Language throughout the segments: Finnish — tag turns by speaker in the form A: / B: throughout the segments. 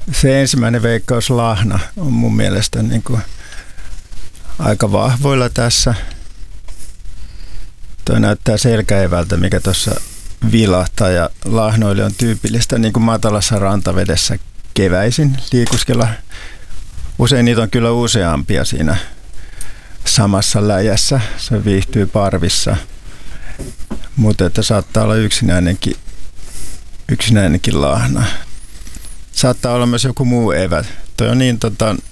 A: se ensimmäinen veikkaus lahna on mun mielestä niin kuin aika vahvoilla tässä. Tuo näyttää selkäevältä, mikä tuossa vilahtaa ja lahnoille on tyypillistä niin kuin matalassa rantavedessä keväisin liikuskella. Usein niitä on kyllä useampia siinä samassa läjässä. Se viihtyy parvissa, mutta että saattaa olla yksinäinenkin lahna. Saattaa olla myös joku muu evä. Tuo on niin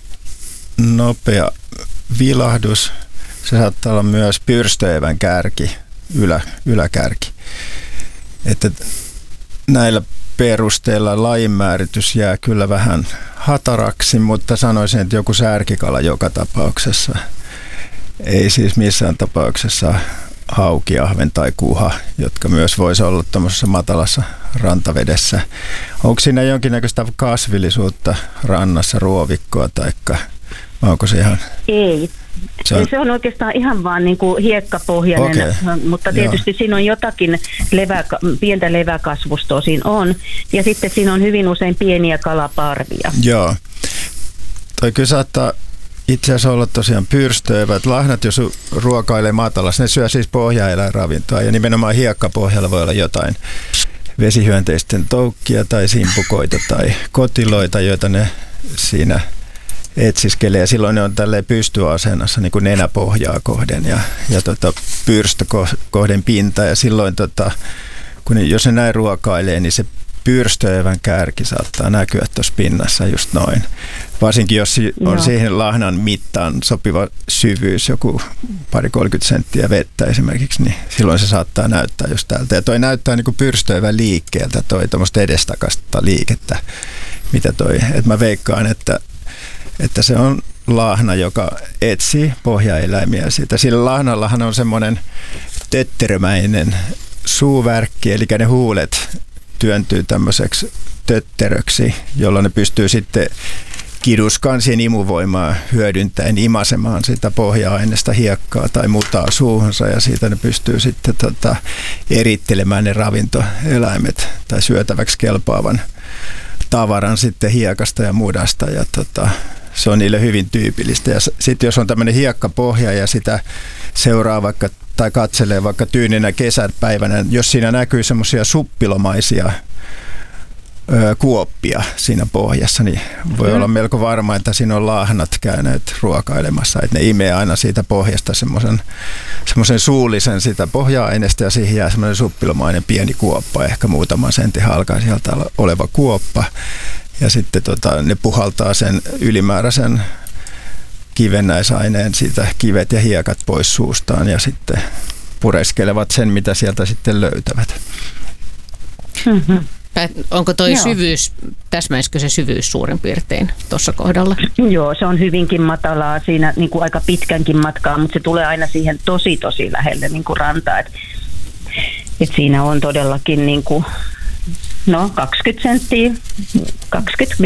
A: nopea vilahdus. Se saattaa olla myös pyrstöevän kärki, yläkärki. Että näillä perusteella lajinmääritys jää kyllä vähän hataraksi, mutta sanoisin, että joku särkikala joka tapauksessa. Ei siis missään tapauksessa hauki, ahven tai kuha, jotka myös voisi olla tuommoisessa matalassa rantavedessä. Onko siinä jonkinnäköistä kasvillisuutta rannassa, ruovikkoa taikka onko se ihan...
B: Ei. Se on oikeastaan ihan vaan niin kuin hiekkapohjainen, mutta tietysti siinä on jotakin pientä leväkasvustoa siinä on. Ja sitten siinä on hyvin usein pieniä kalaparvia.
A: Joo. Toi kyllä saattaa itse asiassa olla tosiaan pyrstöevät. Lahnat, jos ruokailee matalassa, ne syö siis pohjaeläinravintoa. Ja nimenomaan hiekkapohjalla voi olla jotain vesihyönteisten toukkia tai simpukoita tai kotiloita, joita ne siinä etsiskelee, ja silloin ne on tälleen pystyasennassa niin kuin nenäpohjaa kohden ja pyrstö kohden pinta, ja silloin jos ne näin ruokailee, niin se pyrstöevän kärki saattaa näkyä tuossa pinnassa just noin. Varsinkin jos on siihen lahnan mittaan sopiva syvyys, joku 20-30 senttiä vettä esimerkiksi, niin silloin se saattaa näyttää just täältä. Ja toi näyttää niin kuin pyrstöevän liikkeeltä, toi tuommoista edestakasta liikettä, mitä toi, että mä veikkaan, että se on lahna, joka etsii pohjaeläimiä siitä. Sillä lahnallahan on semmoinen tötterömäinen suuvärkki, eli ne huulet työntyy tämmöiseksi tötteröksi, jolloin ne pystyy sitten kiduskansien imuvoimaa hyödyntäen imasemaan sitä pohja-aineesta hiekkaa tai mutaa suuhunsa, ja siitä ne pystyy sitten erittelemään ne ravintoeläimet tai syötäväksi kelpaavan tavaran sitten hiekasta ja mudasta, ja se on niille hyvin tyypillistä. Ja sitten jos on tämmöinen hiekkapohja ja sitä seuraa vaikka tai katselee vaikka tyyninä kesäpäivänä, jos siinä näkyy semmoisia suppilomaisia kuoppia siinä pohjassa, niin voi olla melko varma, että siinä on lahnat käyneet ruokailemassa, että ne imee aina siitä pohjasta semmoisen suullisen sitä pohja-aineesta, ja siihen jää semmoinen suppilomainen pieni kuoppa, ehkä muutaman sentin halkaa sieltä oleva kuoppa, ja sitten ne puhaltaa sen ylimääräisen kivennäisaineen siitä, kivet ja hiekat pois suustaan, ja sitten pureskelevat sen, mitä sieltä sitten löytävät.
B: Mm-hmm.
C: Onko toi syvyys, täsmäisikö se syvyys suurin piirtein tuossa kohdalla?
B: Joo, se on hyvinkin matalaa siinä niin kuin aika pitkänkin matkaa, mutta se tulee aina siihen tosi lähelle niin kuin rantaa. Et siinä on todellakin niin kuin, 20 senttiä, 20-30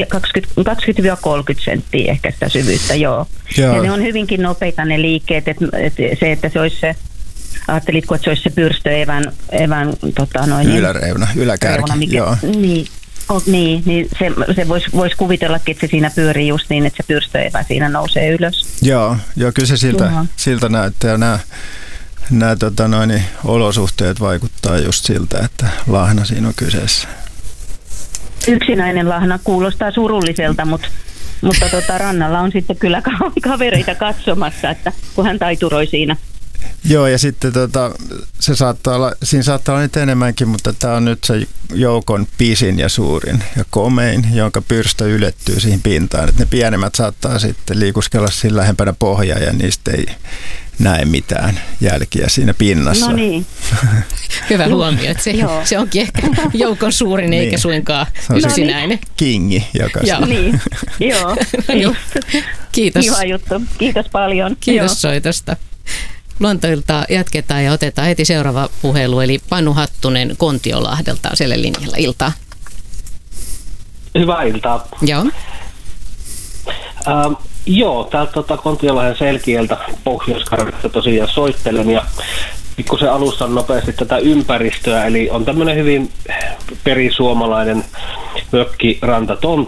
B: senttiä ehkä sitä syvyyttä, joo. Ja ne on hyvinkin nopeita ne liikkeet, että se olisi se, ajattelitko, että se olisi se pyrstöevän
A: yläreuna, yläkärki, joo.
B: Niin se voisi kuvitellakin, että se siinä pyörii just niin, että se pyrstöevä siinä nousee ylös.
A: Joo, kyllä se siltä näyttää. Nämä olosuhteet vaikuttaa just siltä, että lahna siinä on kyseessä.
B: Yksinäinen lahna kuulostaa surulliselta, mutta rannalla on sitten kyllä kavereita katsomassa, että kun hän taituroi siinä.
A: Joo, ja sitten siinä saattaa olla nyt enemmänkin, mutta tämä on nyt se joukon pisin ja suurin ja komein, jonka pyrstö ylettyy siihen pintaan. Että ne pienemmät saattaa sitten liikuskella siinä lähempänä pohjaa, ja niistä ei näe mitään jälkiä siinä pinnassa.
B: No niin.
C: Hyvä huomio, että se onkin ehkä joukon suurin eikä suinkaan yksinäinen.
A: Kingi, joka
B: Niin, joo.
C: Kiitos.
B: Hyvä juttu. Kiitos paljon.
C: Kiitos soitosta. Luontoiltaa jatketaan ja otetaan heti seuraava puhelu, eli Panu Hattunen Kontiolahdelta siellä linjalla. Iltaa.
D: Hyvää iltaa.
C: Joo.
D: Joo, täältä Kontiolahden Selkieltä Pohjois-Karjalasta tosiaan soittelen, ja pikkusen alustan nopeasti tätä ympäristöä, eli on tämmöinen hyvin perisuomalainen mökkirantatonttu,